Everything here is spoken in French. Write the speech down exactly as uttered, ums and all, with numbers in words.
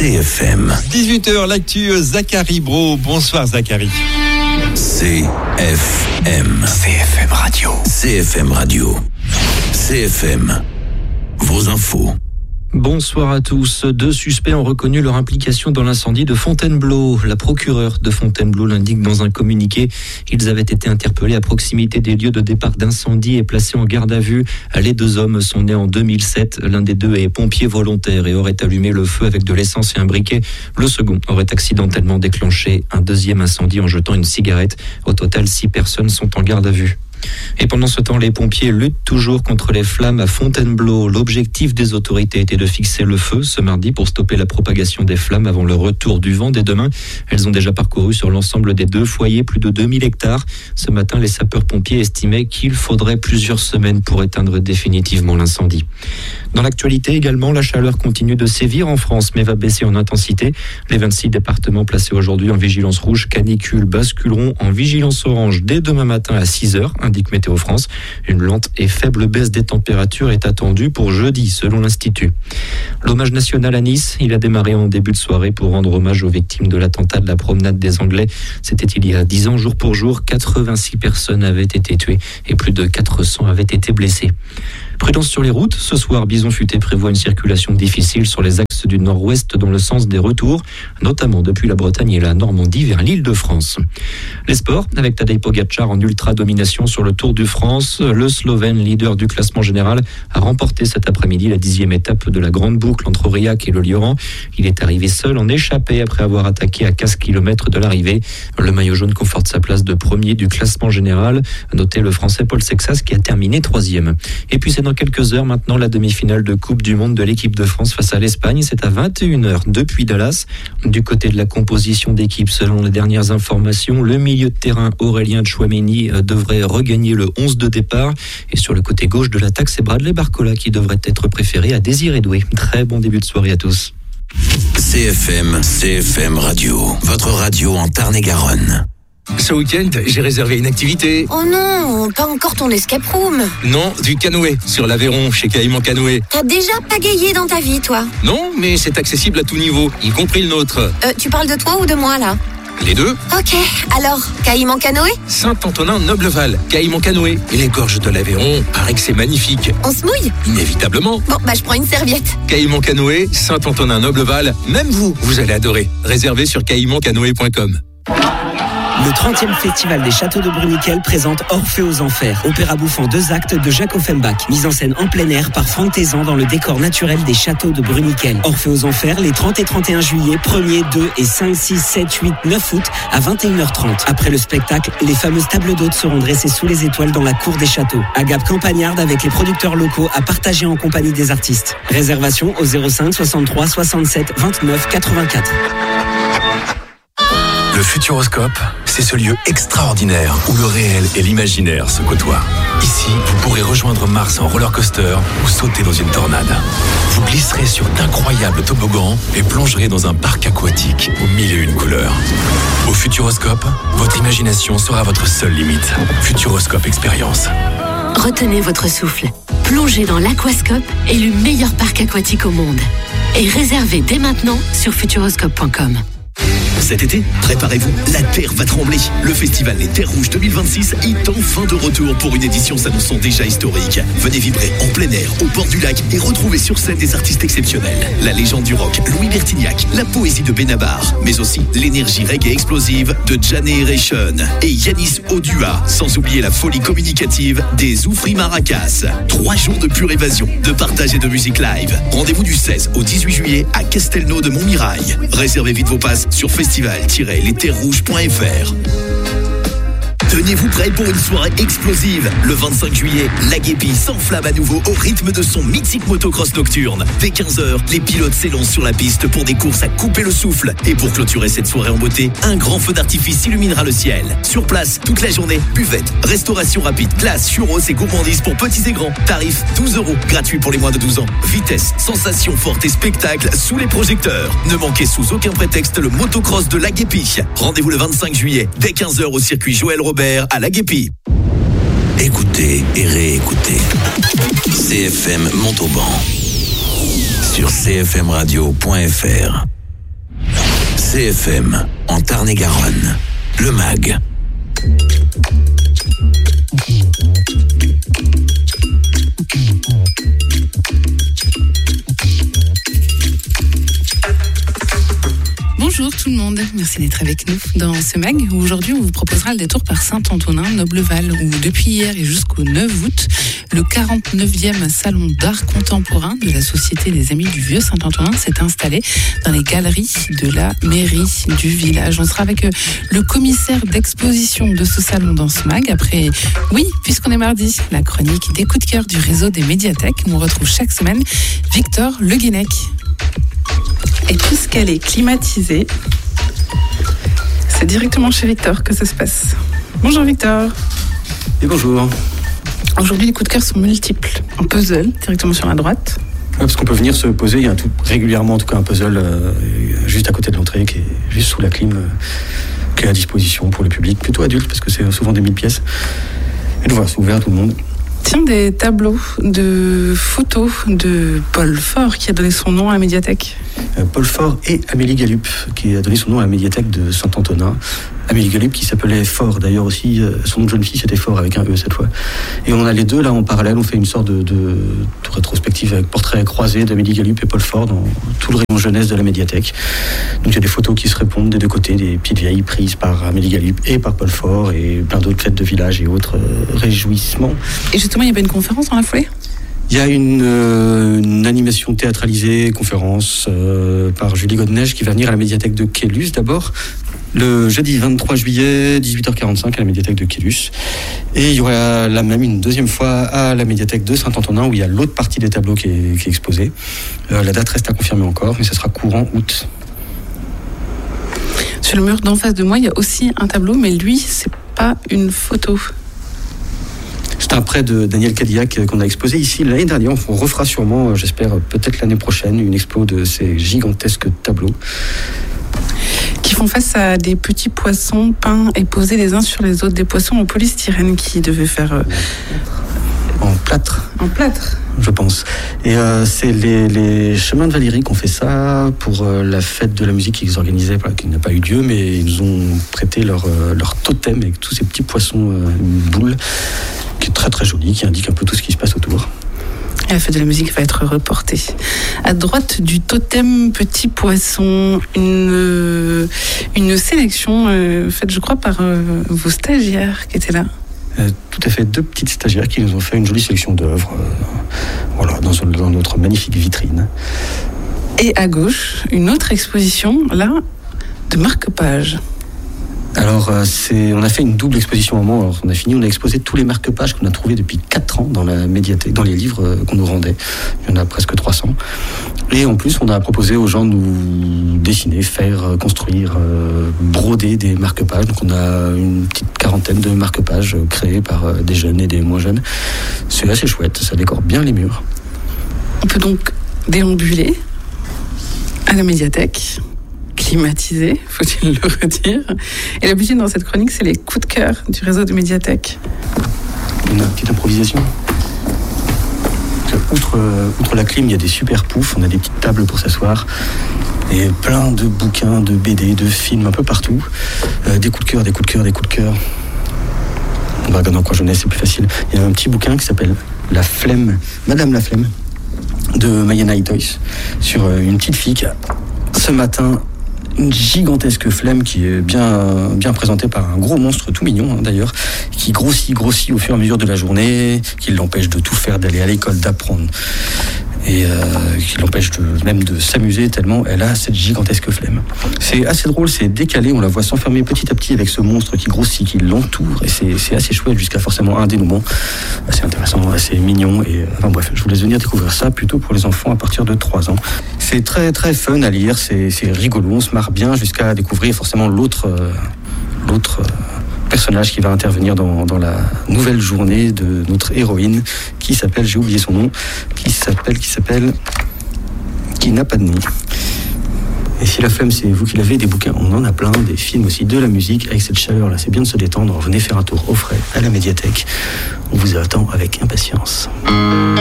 C F M. dix-huit heures, l'actu Zachary Brault. Bonsoir Zachary. C F M. C F M Radio. C F M Radio. C F M. Vos infos. Bonsoir à tous. Deux suspects ont reconnu leur implication dans l'incendie de Fontainebleau. La procureure de Fontainebleau l'indique dans un communiqué. Ils avaient été interpellés à proximité des lieux de départ d'incendie et placés en garde à vue. Les deux hommes sont nés en deux mille sept. L'un des deux est pompier volontaire et aurait allumé le feu avec de l'essence et un briquet. Le second aurait accidentellement déclenché un deuxième incendie en jetant une cigarette. Au total, six personnes sont en garde à vue. Et pendant ce temps, les pompiers luttent toujours contre les flammes à Fontainebleau. L'objectif des autorités était de fixer le feu ce mardi pour stopper la propagation des flammes avant le retour du vent dès demain. Elles ont déjà parcouru sur l'ensemble des deux foyers plus de deux mille hectares. Ce matin, les sapeurs-pompiers estimaient qu'il faudrait plusieurs semaines pour éteindre définitivement l'incendie. Dans l'actualité également, la chaleur continue de sévir en France, mais va baisser en intensité. Les vingt-six départements placés aujourd'hui en vigilance rouge canicule basculeront en vigilance orange dès demain matin à six heures, indique Météo France. Une lente et faible baisse des températures est attendue pour jeudi, selon l'Institut. L'hommage national à Nice, il a démarré en début de soirée pour rendre hommage aux victimes de l'attentat de la promenade des Anglais. C'était il y a dix ans, jour pour jour. quatre-vingt-six personnes avaient été tuées et plus de quatre cents avaient été blessées. Prudence sur les routes. Ce soir, Bison Futé prévoit une circulation difficile sur les axes du nord-ouest dans le sens des retours, notamment depuis la Bretagne et la Normandie vers l'Île-de-France. Les sports, avec Tadej Pogačar en ultra-domination sur le Tour de France. Le Slovène, leader du classement général, a remporté cet après-midi la dixième étape de la grande boucle entre Aurillac et le Lioran. Il est arrivé seul en échappée après avoir attaqué à quinze kilomètres de l'arrivée. Le maillot jaune conforte sa place de premier du classement général. Notez le Français Paul Sexas qui a terminé troisième. Et puis c'est dans quelques heures maintenant la demi-finale de Coupe du Monde de l'équipe de France face à l'Espagne. C'est à vingt et une heures depuis Dallas. Du côté de la composition d'équipe, selon les dernières informations, le milieu de terrain Aurélien Tchouaméni devrait regagner le onze de départ. Et sur le côté gauche de l'attaque, c'est Bradley Barcola qui devrait être préféré à Désiré Doué. Très bon début de soirée à tous. C F M, C F M Radio, votre radio en Tarn-et-Garonne. Ce week-end, j'ai réservé une activité. Oh non, pas encore ton escape room. Non, du canoë, sur l'Aveyron, chez Caïman Canoë. T'as déjà pagayé dans ta vie, toi? Non, mais c'est accessible à tout niveau, y compris le nôtre. Euh, tu parles de toi ou de moi, là? Les deux. Ok, alors, Caïman Canoë? Saint-Antonin-Nobleval, Caïman Canoë. Et les gorges de l'Aveyron, paraît que c'est magnifique. On se mouille? Inévitablement. Bon, bah je prends une serviette. Caïman Canoë, Saint-Antonin-Nobleval, même vous, vous allez adorer. Réservez sur caïman canoë point com. Le trentième Festival des Châteaux de Bruniquel présente Orphée aux Enfers, opéra bouffant deux actes de Jacques Offenbach, mise en scène en plein air par Franck Tézan dans le décor naturel des Châteaux de Bruniquel. Orphée aux Enfers les trente et trente et un juillet, premier, deux et cinq, six, sept, huit, neuf août à vingt et une heures trente. Après le spectacle, les fameuses tables d'hôtes seront dressées sous les étoiles dans la cour des châteaux. Agap Campagnarde avec les producteurs locaux à partager en compagnie des artistes. Réservation au zéro cinq soixante-trois soixante-sept vingt-neuf quatre-vingt-quatre. Le Futuroscope, c'est ce lieu extraordinaire où le réel et l'imaginaire se côtoient. Ici, vous pourrez rejoindre Mars en roller coaster ou sauter dans une tornade. Vous glisserez sur d'incroyables toboggans et plongerez dans un parc aquatique aux mille et une couleurs. Au Futuroscope, votre imagination sera votre seule limite. Futuroscope Expérience. Retenez votre souffle. Plongez dans l'Aquascope, élu meilleur parc aquatique au monde. Et réservez dès maintenant sur futuroscope point com. Cet été, préparez-vous, la Terre va trembler. Le festival Les Terres Rouges deux mille vingt-six est enfin de retour pour une édition s'annonçant déjà historique. Venez vibrer en plein air, au bord du lac et retrouvez sur scène des artistes exceptionnels. La légende du rock, Louis Bertignac, la poésie de Benabar, mais aussi l'énergie reggae explosive de Generation et Yanis Odua, sans oublier la folie communicative des Oufri Maracas. Trois jours de pure évasion, de partage et de musique live. Rendez-vous du seize au dix-huit juillet à Castelnau de Montmirail. Réservez vite vos passes sur festival tiret les terres rouges point f r. Tenez-vous prêts pour une soirée explosive. Le vingt-cinq juillet, la Guépie s'enflamme à nouveau au rythme de son mythique motocross nocturne. Dès quinze heures, les pilotes s'élancent sur la piste pour des courses à couper le souffle. Et pour clôturer cette soirée en beauté, un grand feu d'artifice illuminera le ciel. Sur place, toute la journée, buvette, restauration rapide, glace, churros et gourmandises pour petits et grands. Tarif douze euros, gratuit pour les moins de douze ans. Vitesse, sensations fortes et spectacles sous les projecteurs. Ne manquez sous aucun prétexte le motocross de la Guépie. Rendez-vous le vingt-cinq juillet, dès quinze heures au circuit Joël Robert à la Guépie. Écoutez et réécoutez. C F M Montauban sur c f m radio point f r. C F M, en Tarn-et-Garonne, le M A G. Bonjour tout le monde, merci d'être avec nous dans ce mag où aujourd'hui on vous proposera le détour par Saint-Antonin, Nobleval, où depuis hier et jusqu'au neuf août, le quarante-neuvième salon d'art contemporain de la Société des Amis du Vieux Saint-Antonin s'est installé dans les galeries de la mairie du village. On sera avec le commissaire d'exposition de ce salon dans ce mag. Après, oui, puisqu'on est mardi, la chronique des coups de cœur du réseau des médiathèques, où on retrouve chaque semaine Victor Le Guenec. Et puisqu'elle est climatisée, c'est directement chez Victor que ça se passe. Bonjour Victor. Et bonjour. Aujourd'hui, les coups de cœur sont multiples. Un puzzle, directement sur la droite. Ouais, parce qu'on peut venir se poser, il y a un tout, régulièrement en tout cas un puzzle euh, juste à côté de l'entrée, qui est juste sous la clim, euh, qui est à disposition pour le public, plutôt adulte, parce que c'est souvent des mille pièces. Et donc voilà, c'est ouvert à tout le monde. Tiens, des tableaux de photos de Paul Faure, qui a donné son nom à la médiathèque. Euh, Paul Faure et Amélie Gallup, qui a donné son nom à la médiathèque de Saint-Antonin. Amélie Gallup qui s'appelait Faure, d'ailleurs aussi, euh, son nom de jeune fille c'était Faure avec un E cette fois. Et on a les deux là en parallèle, on fait une sorte de, de, de rétrospective avec portrait croisé d'Amélie Gallup et Paul Faure dans tout le rayon jeunesse de la médiathèque. Donc il y a des photos qui se répondent des deux côtés, des petites vieilles prises par Amélie Gallup et par Paul Faure et plein d'autres fêtes de village et autres euh, réjouissements. Et justement, il y avait une conférence dans la foulée ? Il y a une, euh, une animation théâtralisée, conférence euh, par Julie Godneige qui va venir à la médiathèque de Quélus d'abord, le jeudi vingt-trois juillet, dix-huit heures quarante-cinq à la médiathèque de Quélus. Et il y aura là même une deuxième fois à la médiathèque de Saint-Antonin où il y a l'autre partie des tableaux qui est, qui est exposée. Euh, la date reste à confirmer encore, mais ça sera courant août. Sur le mur d'en face de moi, il y a aussi un tableau, mais lui, c'est pas une photo. C'est un prêt de Daniel Cadillac qu'on a exposé ici l'année dernière. On refera sûrement, j'espère, peut-être l'année prochaine, une expo de ces gigantesques tableaux. Qui font face à des petits poissons peints et posés les uns sur les autres. Des poissons en polystyrène qui devaient faire... Euh... En plâtre. En plâtre. Je pense. Et euh, c'est les, les Chemins de Valérie qui ont fait ça pour euh, la fête de la musique qu'ils organisaient, voilà, qui n'a pas eu lieu, mais ils nous ont prêté leur, euh, leur totem avec tous ces petits poissons, euh, une boule, qui est très très jolie, qui indique un peu tout ce qui se passe autour. Et la fête de la musique va être reportée. À droite du totem petit poisson, une, une sélection euh, faite, je crois, par euh, vos stagiaires qui étaient là. Euh, tout à fait, deux petites stagiaires qui nous ont fait une jolie sélection d'œuvres, euh, voilà, dans, dans notre magnifique vitrine. Et à gauche, une autre exposition, là, de marque-pages. Alors, euh, c'est, on a fait une double exposition au moment. Alors, on a fini, on a exposé tous les marque-pages qu'on a trouvés depuis quatre ans dans la médiathèque, dans les livres euh, qu'on nous rendait. Il y en a presque trois cents. Et en plus, on a proposé aux gens de nous dessiner, faire, euh, construire, euh, broder des marque-pages. Donc, on a une petite quarantaine de marque-pages euh, créés par euh, des jeunes et des moins jeunes. C'est assez chouette, ça décore bien les murs. On peut donc déambuler à la médiathèque. Climatisé, faut-il le redire. Et l'habitude dans cette chronique, c'est les coups de cœur du réseau de médiathèques. Une petite improvisation. Outre, outre la clim, il y a des super poufs, on a des petites tables pour s'asseoir, et plein de bouquins, de B D, de films un peu partout. Euh, des coups de cœur, des coups de cœur, des coups de cœur. On va regarder en quoi jeunesse, c'est plus facile. Il y a un petit bouquin qui s'appelle La Flemme, Madame la Flemme, de Mayana Itois, sur une petite fille qui a, ce matin, une gigantesque flemme qui est bien, bien présentée par un gros monstre tout mignon hein, d'ailleurs, qui grossit, grossit au fur et à mesure de la journée, qui l'empêche de tout faire, d'aller à l'école, d'apprendre, et euh, qui l'empêche de, même de s'amuser tellement elle a cette gigantesque flemme. C'est assez drôle, c'est décalé, on la voit s'enfermer petit à petit avec ce monstre qui grossit, qui l'entoure, et c'est, c'est assez chouette jusqu'à forcément un dénouement assez intéressant, assez mignon, et enfin bref, je vous laisse venir découvrir ça plutôt pour les enfants à partir de trois ans. C'est très très fun à lire, c'est, c'est rigolo, on se marre bien jusqu'à découvrir forcément l'autre, euh, l'autre euh, personnage qui va intervenir dans, dans la nouvelle journée de notre héroïne qui s'appelle, j'ai oublié son nom, qui s'appelle, qui s'appelle, qui n'a pas de nom. Et si la flemme c'est vous qui l'avez, des bouquins, on en a plein, des films aussi, de la musique, avec cette chaleur là, c'est bien de se détendre, venez faire un tour au frais à la médiathèque, on vous attend avec impatience.